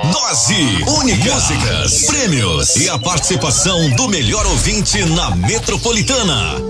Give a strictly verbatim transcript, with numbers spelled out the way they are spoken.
Dose única. Músicas, prêmios e a participação do melhor ouvinte na Metropolitana.